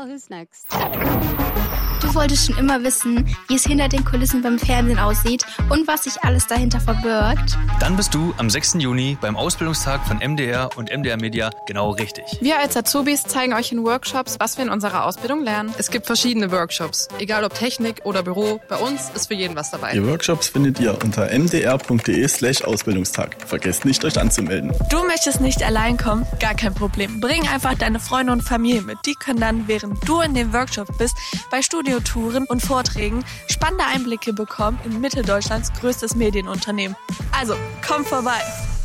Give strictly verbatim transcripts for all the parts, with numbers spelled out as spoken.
Well, who's next? Du wolltest schon immer wissen, wie es hinter den Kulissen beim Fernsehen aussieht und was sich alles dahinter verbirgt? Dann bist du am sechsten Juni beim Ausbildungstag von M D R und M D R Media genau richtig. Wir als Azubis zeigen euch in Workshops, was wir in unserer Ausbildung lernen. Es gibt verschiedene Workshops, egal ob Technik oder Büro. Bei uns ist für jeden was dabei. Die Workshops findet ihr unter mdr.de slash Ausbildungstag. Vergesst nicht, euch anzumelden. Du möchtest nicht allein kommen? Gar kein Problem. Bring einfach deine Freunde und Familie mit. Die können dann, während du in dem Workshop bist, bei Studiotouren und Vorträgen spannende Einblicke bekommen in Mitteldeutschlands größtes Medienunternehmen. Also, komm vorbei.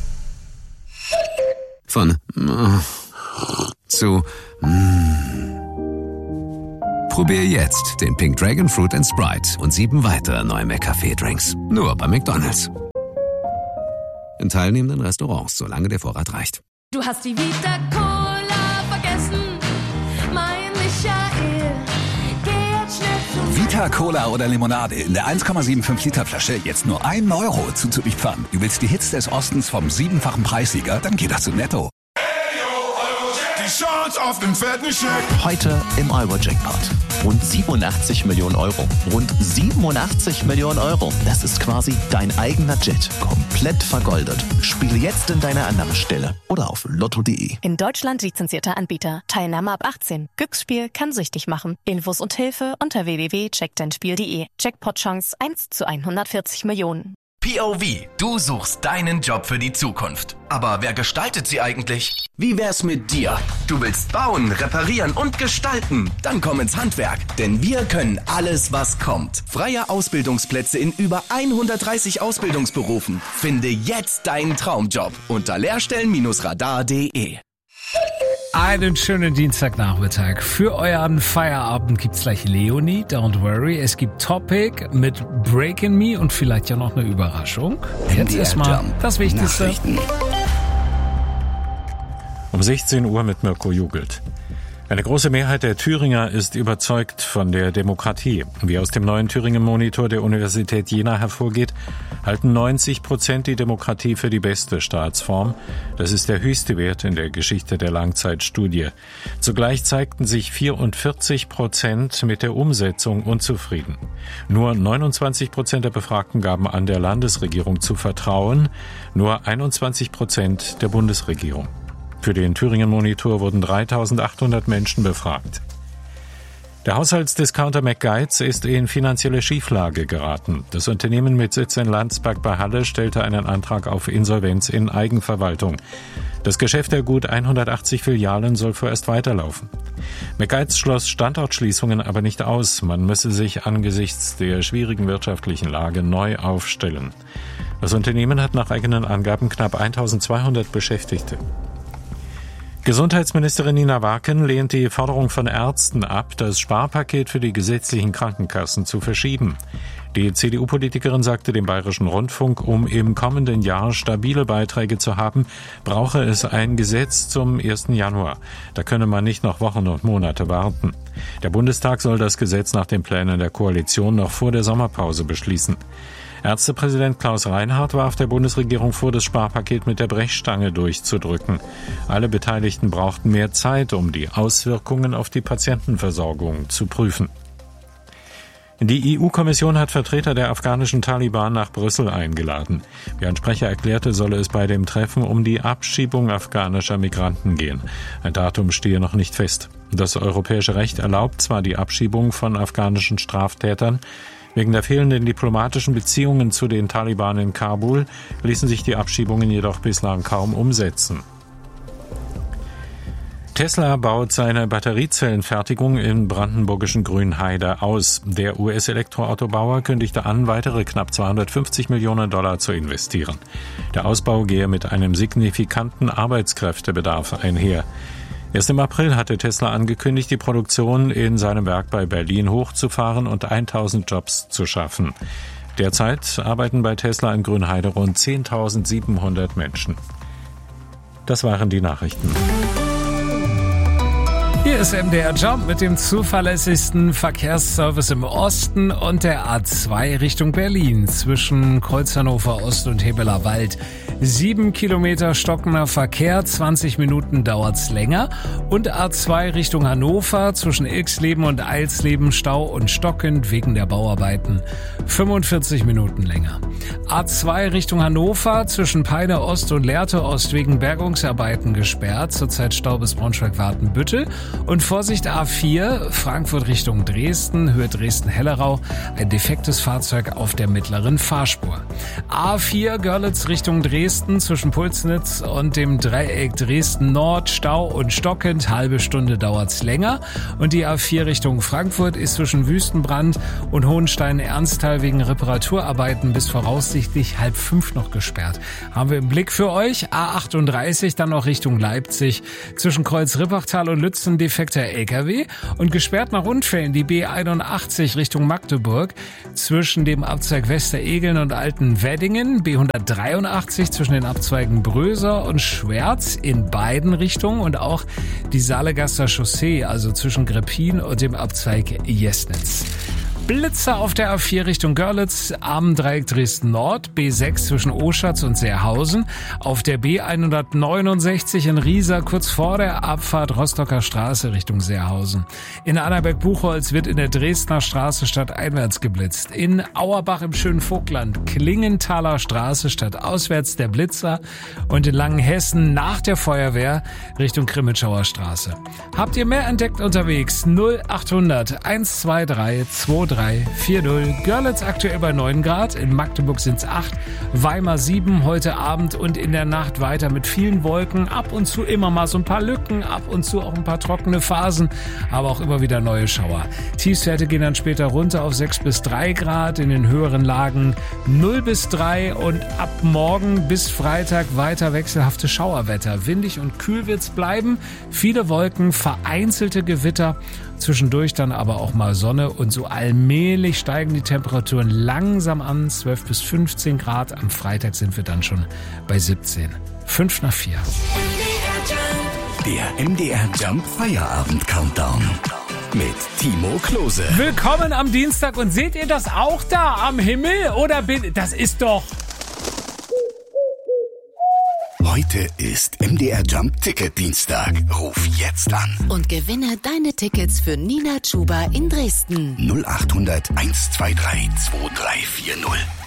Von äh, zu mm. Probier jetzt den Pink Dragon Fruit and Sprite und sieben weitere neue McCafé-Drinks. Nur bei McDonald's. In teilnehmenden Restaurants, solange der Vorrat reicht. Du hast die Vita Cola vergessen, mein Michael. Geh jetzt schnell zu Vita Cola oder Limonade in der eins Komma fünfundsiebzig Liter Flasche jetzt nur ein Euro zuzüglich Pfand. Du willst die Hits des Ostens vom siebenfachen Preissieger? Dann geht das zu Netto. Die Chance auf den fetten Scheck. Heute im Euro-Jackpot. Rund siebenundachtzig Millionen Euro. Rund siebenundachtzig Millionen Euro. Das ist quasi dein eigener Jet. Komplett vergoldet. Spiele jetzt in deine andere Stelle oder auf lotto punkt de. In Deutschland lizenzierter Anbieter. Teilnahme ab achtzehn. Glücksspiel kann süchtig machen. Infos und Hilfe unter w w w punkt check dein spiel punkt de. Jackpot-Chance eins zu hundertvierzig Millionen. P O V, du suchst deinen Job für die Zukunft. Aber wer gestaltet sie eigentlich? Wie wär's mit dir? Du willst bauen, reparieren und gestalten? Dann komm ins Handwerk, denn wir können alles, was kommt. Freie Ausbildungsplätze in über hundertdreißig Ausbildungsberufen. Finde jetzt deinen Traumjob unter lehrstellen Radar punkt de. Einen schönen Dienstagnachmittag. Für euren Feierabend gibt's gleich Leonie, Don't Worry. Es gibt Topic mit Breaking Me und vielleicht ja noch eine Überraschung. Jetzt erstmal das Wichtigste. Um sechzehn Uhr mit Mirko Jugelt. Eine große Mehrheit der Thüringer ist überzeugt von der Demokratie. Wie aus dem neuen Thüringen-Monitor der Universität Jena hervorgeht, halten neunzig Prozent die Demokratie für die beste Staatsform. Das ist der höchste Wert in der Geschichte der Langzeitstudie. Zugleich zeigten sich vierundvierzig Prozent mit der Umsetzung unzufrieden. Nur neunundzwanzig Prozent der Befragten gaben an, der Landesregierung zu vertrauen, nur einundzwanzig Prozent der Bundesregierung. Für den Thüringen-Monitor wurden dreitausendachthundert Menschen befragt. Der Haushaltsdiscounter McGuides ist in finanzielle Schieflage geraten. Das Unternehmen mit Sitz in Landsberg bei Halle stellte einen Antrag auf Insolvenz in Eigenverwaltung. Das Geschäft der gut hundertachtzig Filialen soll vorerst weiterlaufen. McGuides schloss Standortschließungen aber nicht aus. Man müsse sich angesichts der schwierigen wirtschaftlichen Lage neu aufstellen. Das Unternehmen hat nach eigenen Angaben knapp eintausendzweihundert Beschäftigte. Gesundheitsministerin Nina Waken lehnt die Forderung von Ärzten ab, das Sparpaket für die gesetzlichen Krankenkassen zu verschieben. Die C D U-Politikerin sagte dem Bayerischen Rundfunk, um im kommenden Jahr stabile Beiträge zu haben, brauche es ein Gesetz zum ersten Januar. Da könne man nicht noch Wochen und Monate warten. Der Bundestag soll das Gesetz nach den Plänen der Koalition noch vor der Sommerpause beschließen. Ärztepräsident Klaus Reinhardt warf der Bundesregierung vor, das Sparpaket mit der Brechstange durchzudrücken. Alle Beteiligten brauchten mehr Zeit, um die Auswirkungen auf die Patientenversorgung zu prüfen. Die E U-Kommission hat Vertreter der afghanischen Taliban nach Brüssel eingeladen. Wie ein Sprecher erklärte, solle es bei dem Treffen um die Abschiebung afghanischer Migranten gehen. Ein Datum stehe noch nicht fest. Das europäische Recht erlaubt zwar die Abschiebung von afghanischen Straftätern. Wegen der fehlenden diplomatischen Beziehungen zu den Taliban in Kabul ließen sich die Abschiebungen jedoch bislang kaum umsetzen. Tesla baut seine Batteriezellenfertigung im brandenburgischen Grünheide aus. Der U S-Elektroautobauer kündigte an, weitere knapp zweihundertfünfzig Millionen Dollar zu investieren. Der Ausbau gehe mit einem signifikanten Arbeitskräftebedarf einher. Erst im April hatte Tesla angekündigt, die Produktion in seinem Werk bei Berlin hochzufahren und tausend Jobs zu schaffen. Derzeit arbeiten bei Tesla in Grünheide rund zehntausendsiebenhundert Menschen. Das waren die Nachrichten. Hier ist M D R Jump mit dem zuverlässigsten Verkehrsservice im Osten und der A zwei Richtung Berlin zwischen Kreuz Hannover Ost und Hebeler Wald. Sieben Kilometer stockender Verkehr, zwanzig Minuten dauert's länger. Und A zwei Richtung Hannover zwischen Ilksleben und Eilsleben Stau und stockend wegen der Bauarbeiten. fünfundvierzig Minuten länger. A zwei Richtung Hannover zwischen Peine Ost und Lehrte Ost wegen Bergungsarbeiten gesperrt. Zurzeit Stau bis Braunschweig-Wartenbüttel. Und Vorsicht A vier, Frankfurt Richtung Dresden, Höhe Dresden-Hellerau. Ein defektes Fahrzeug auf der mittleren Fahrspur. A vier Görlitz Richtung Dresden zwischen Pulsnitz und dem Dreieck Dresden Nord, Stau und stockend, halbe Stunde dauert's länger. Und die A vier Richtung Frankfurt ist zwischen Wüstenbrand und Hohenstein-Ernsthal wegen Reparaturarbeiten bis voraussichtlich halb fünf noch gesperrt. Haben wir im Blick für euch. A achtunddreißig dann noch Richtung Leipzig zwischen Kreuz-Rippachtal und Lützen defekter L K W und gesperrt nach Unfällen die B einundachtzig Richtung Magdeburg zwischen dem Abzweig Westeregeln und Altenweddingen, B hundertdreiundachtzig zwischen den Abzweigen Bröser und Schwerz in beiden Richtungen und auch die Saalegaster Chaussee, also zwischen Greppin und dem Abzweig Jesnitz. Blitzer auf der A vier Richtung Görlitz, am Dreieck Dresden Nord, B sechs zwischen Oschatz und Seerhausen, auf der B hundertneunundsechzig in Riesa kurz vor der Abfahrt Rostocker Straße Richtung Seerhausen. In Annaberg-Buchholz wird in der Dresdner Straße stadteinwärts geblitzt. In Auerbach im schönen Vogtland, Klingenthaler Straße stadtauswärts der Blitzer und in Langenhessen nach der Feuerwehr Richtung Krimitschauer Straße. Habt ihr mehr entdeckt unterwegs? null achthundert hundertzweiundzwanzig zweiunddreißig vier null. Görlitz aktuell bei neun Grad, in Magdeburg sind's acht, Weimar sieben heute Abend und in der Nacht weiter mit vielen Wolken, ab und zu immer mal so ein paar Lücken, ab und zu auch ein paar trockene Phasen, aber auch immer wieder neue Schauer. Tiefstwerte gehen dann später runter auf sechs bis drei Grad, in den höheren Lagen null bis drei und ab morgen bis Freitag weiter wechselhafte Schauerwetter. Windig und kühl wird's bleiben, viele Wolken, vereinzelte Gewitter, zwischendurch dann aber auch mal Sonne und so allmählich steigen die Temperaturen langsam an, zwölf bis fünfzehn Grad. Am Freitag sind wir dann schon bei siebzehn. fünf nach vier. Der M D R Jump Feierabend Countdown mit Timo Klose. Willkommen am Dienstag und seht ihr das auch da am Himmel oder bin das ist doch Heute ist M D R Jump Ticket Dienstag. Ruf jetzt an. Und gewinne deine Tickets für Nina Chuba in Dresden. null achthundert hundertzweiundzwanzig zweiunddreißig vier null.